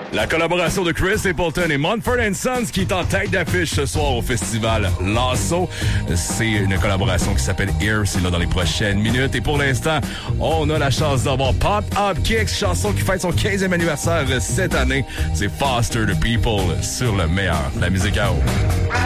La collaboration de Chris Stapleton et Mumford & Sons qui est en tête d'affiche ce soir au festival Lasso. C'est une collaboration qui s'appelle Here. C'est là dans les prochaines minutes. Et pour l'instant, on a la chance d'avoir Pop Up Kicks, chanson qui fête son 15e anniversaire cette année. C'est Foster the People sur le meilleur de la musique à eau.